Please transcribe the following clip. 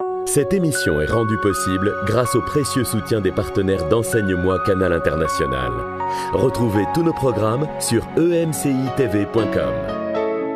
Cette émission est rendue possible grâce au précieux soutien des partenaires d'Enseigne-moi Canal International. Retrouvez tous nos programmes sur emcitv.com.